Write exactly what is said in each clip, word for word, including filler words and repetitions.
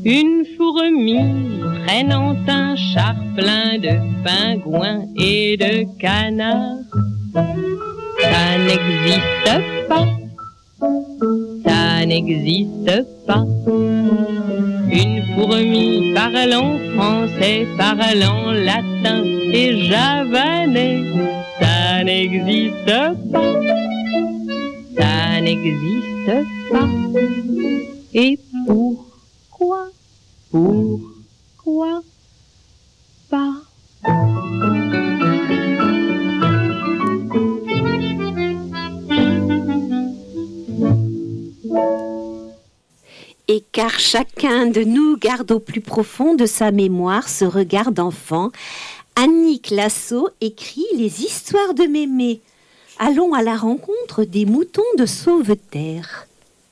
Une fourmi traînant un char plein de pingouins et de canards. Ça n'existe pas, ça n'existe pas. Une fourmi parlant français, parlant latin et javanais. Ça n'existe pas, ça n'existe pas. Et pourquoi, pourquoi pas? Et car chacun de nous garde au plus profond de sa mémoire ce regard d'enfant, Annick Lasso écrit les histoires de Mémé. Allons à la rencontre des moutons de Sauveterre.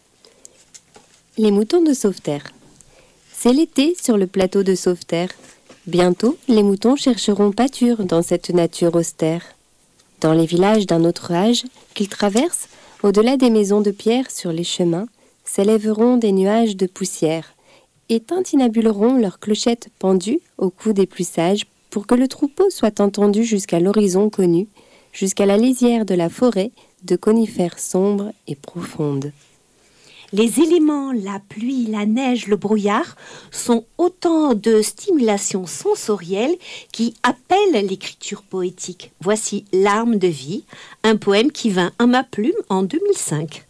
Les moutons de Sauveterre. C'est l'été sur le plateau de Sauveterre. Bientôt, les moutons chercheront pâture dans cette nature austère. Dans les villages d'un autre âge qu'ils traversent, au-delà des maisons de pierre sur les chemins, s'élèveront des nuages de poussière et tintinabuleront leurs clochettes pendues au cou des plus sages pour que le troupeau soit entendu jusqu'à l'horizon connu, jusqu'à la lisière de la forêt de conifères sombres et profondes. Les éléments, la pluie, la neige, le brouillard, sont autant de stimulations sensorielles qui appellent l'écriture poétique. Voici Larmes de vie, un poème qui vint à ma plume en deux mille cinq.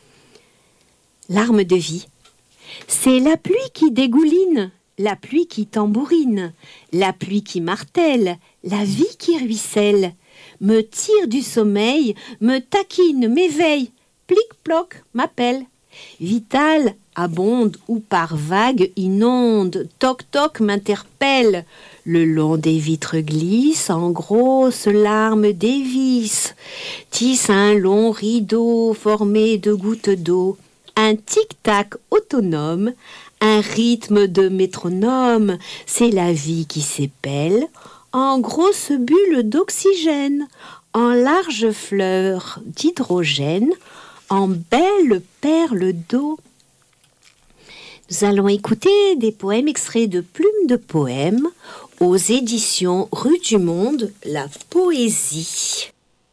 Larmes de vie. C'est la pluie qui dégouline, la pluie qui tambourine, la pluie qui martèle, la vie qui ruisselle, me tire du sommeil, me taquine, m'éveille, plic-ploc, m'appelle. Vital, abonde ou par vagues inonde, toc-toc m'interpelle. Le long des vitres glisse, en grosses larmes dévisse, tisse un long rideau formé de gouttes d'eau. Un tic-tac autonome, un rythme de métronome, c'est la vie qui s'épelle en grosses bulles d'oxygène, en larges fleurs d'hydrogène, en belles perles d'eau. Nous allons écouter des poèmes extraits de Plumes de poèmes aux éditions Rue du Monde, la poésie.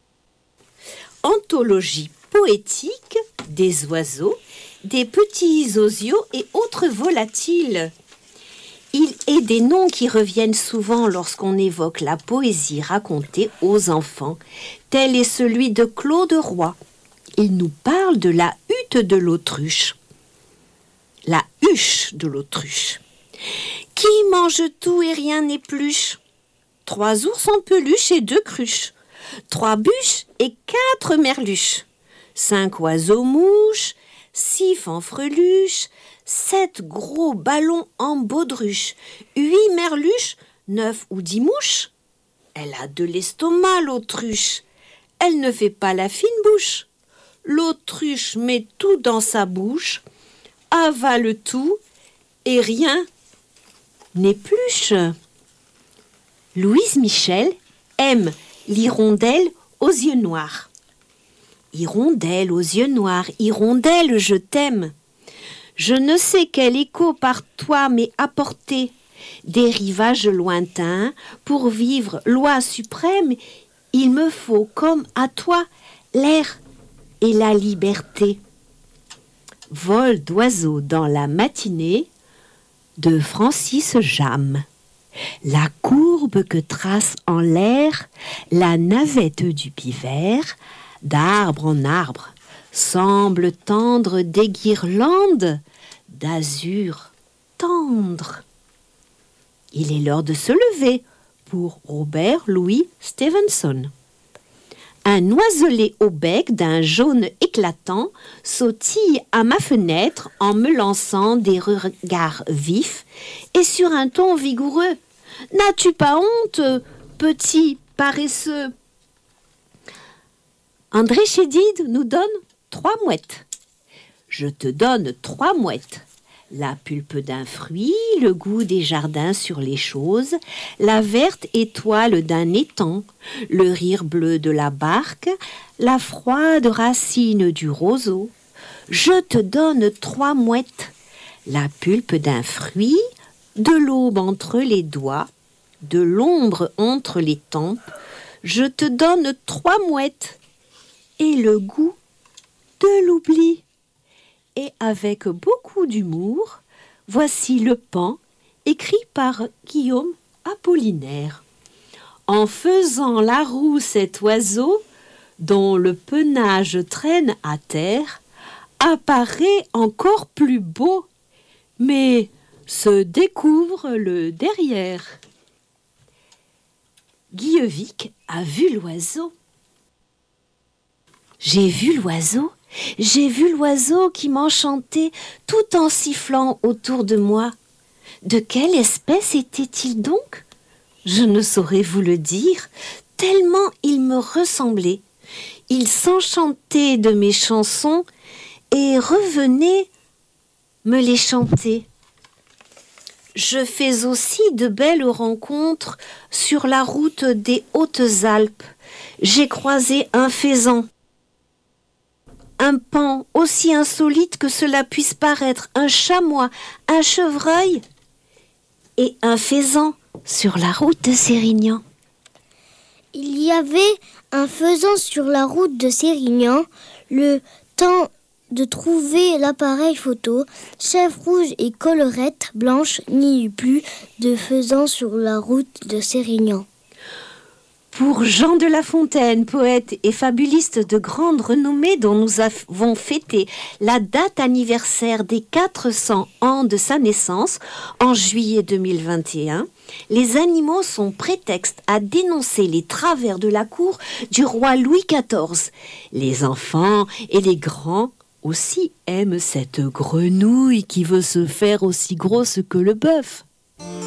Anthologie poétique des oiseaux, des petits osios et autres volatiles. Il est des noms qui reviennent souvent lorsqu'on évoque la poésie racontée aux enfants. Tel est celui de Claude Roy. Il nous parle de la hutte de l'autruche. La huche de l'autruche. Qui mange tout et rien n'épluche? Trois ours en peluche et deux cruches. Trois bûches et quatre merluches. Cinq oiseaux-mouches, six fanfreluches, sept gros ballons en baudruche, huit merluches, neuf ou dix mouches. Elle a de l'estomac, l'autruche. Elle ne fait pas la fine bouche. L'autruche met tout dans sa bouche, avale tout et rien n'épluche. Louise Michel aime l'hirondelle aux yeux noirs. Hirondelle aux yeux noirs, hirondelle, je t'aime. Je ne sais quel écho par toi m'est apporté des rivages lointains. Pour vivre loi suprême, il me faut, comme à toi, l'air et la liberté. Vol d'oiseaux dans la matinée de Francis James. La courbe que trace en l'air la navette du pivert, d'arbre en arbre, semble tendre des guirlandes d'azur tendre. Il est l'heure de se lever pour Robert Louis Stevenson. Un oiselet au bec d'un jaune éclatant sautille à ma fenêtre en me lançant des regards vifs et sur un ton vigoureux. N'as-tu pas honte, petit paresseux? André Chédid nous donne trois mouettes. Je te donne trois mouettes. La pulpe d'un fruit, le goût des jardins sur les choses, la verte étoile d'un étang, le rire bleu de la barque, la froide racine du roseau. Je te donne trois mouettes. la pulpe d'un fruit, de l'aube entre les doigts, de l'ombre entre les tempes, je te donne trois mouettes et le goût de l'oubli. Et avec beaucoup d'humour, voici le paon écrit par Guillaume Apollinaire. En faisant la roue cet oiseau, dont le penage traîne à terre, apparaît encore plus beau, mais se découvre le derrière. Guillevic a vu l'oiseau. J'ai vu l'oiseau, j'ai vu l'oiseau qui m'enchantait tout en sifflant autour de moi. De quelle espèce était-il donc ? Je ne saurais vous le dire, tellement il me ressemblait. Il s'enchantait de mes chansons et revenait me les chanter. Je fais aussi de belles rencontres sur la route des Hautes-Alpes. J'ai croisé un faisan, un paon aussi insolite que cela puisse paraître, un chamois, un chevreuil et un faisan sur la route de Sérignan. Il y avait un faisan sur la route de Sérignan. Le temps de trouver l'appareil photo, chèvre rouge et collerette blanche, n'y eut plus de faisan sur la route de Sérignan. Pour Jean de La Fontaine, poète et fabuliste de grande renommée dont nous avons fêté la date anniversaire des quatre cents ans de sa naissance en juillet deux mille vingt et un, les animaux sont prétexte à dénoncer les travers de la cour du roi Louis quatorze. Les enfants et les grands aussi aiment cette grenouille qui veut se faire aussi grosse que le bœuf.